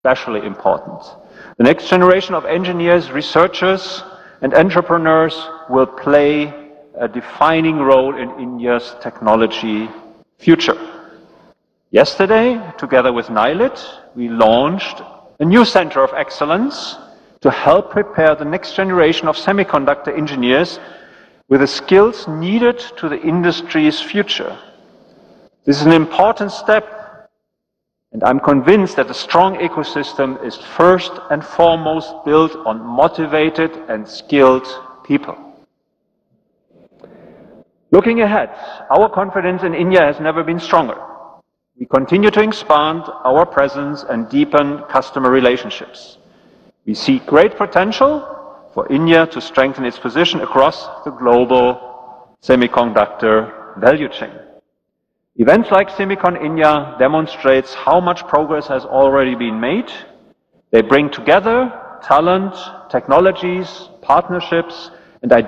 especially important. The next generation of engineers, researchers, and entrepreneurs will play a defining role in India's technology future. Yesterday, together with NILIT, we launched a new center of excellence to help prepare the next generation of semiconductor engineers with the skills needed to the industry's future. This is an important step, and I'm convinced that a strong ecosystem is first and foremost built on motivated and skilled people. Looking ahead, our confidence in India has never been stronger. We continue to expand our presence and deepen customer relationships. We see great potential for India to strengthen its position across the global semiconductor value chain. Events like SEMICON India demonstrates how much progress has already been made. They bring together talent, technologies, partnerships,